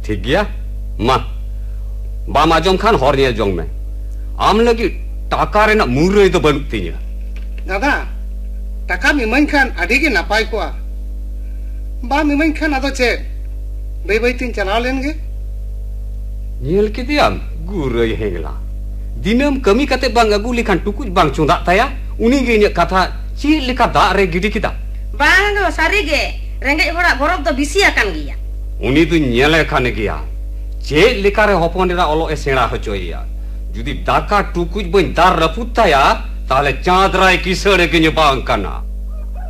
ठीक गया मा बाम आजम खान हर नियल जोंग में आम लगी टाका रे ना मुरे तो बनुक तिया दादा टाका मिमाइन खान आदि के नापाय को बा मिमाइन खान आदो चे बे बे तीन चलाव लेंगे नियल के दिया गुरे हेंगला दिनम कमी कते बांग अगु लिखान टुकुज बांग चुंदा ताया उनी गे ने कथा ची लिखा दा रे गिडी किदा बांग सारी गे रेंगे होड़ा गरब दो बिसी आकान गिया उनी तो नियले खाने गया चे लिखा रे हपनेरा ओलो ए सेड़ा हचोया जुदी दाका टुकुज बन दार रपुत ताया ताले चांदराय किसड़े के बांग काना